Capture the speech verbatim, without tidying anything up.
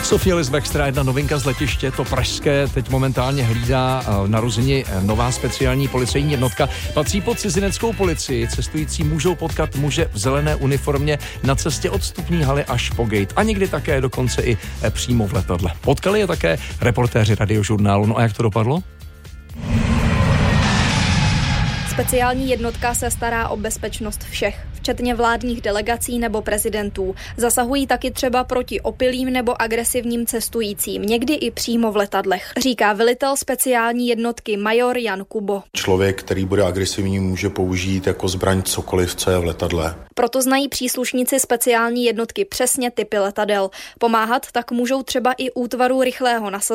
Sofie Lisbextra, jedna novinka z letiště, to pražské, teď momentálně hlídá narození nová speciální policejní jednotka. Patří pod cizineckou policii. Cestující můžou potkat muže v zelené uniformě na cestě od vstupní haly až po gate. A někdy také dokonce i přímo v letadle. Potkali je také reportéři Radiožurnálu. No a jak to dopadlo? Speciální jednotka se stará o bezpečnost všech, včetně vládních delegací nebo prezidentů. Zasahují taky třeba proti opilým nebo agresivním cestujícím, někdy i přímo v letadlech, říká velitel speciální jednotky major Jan Kubo. Člověk, který bude agresivní, může použít jako zbraň cokoliv, co je v letadle. Proto znají příslušníci speciální jednotky přesně typy letadel. Pomáhat tak můžou třeba i útvaru rychlého nasazení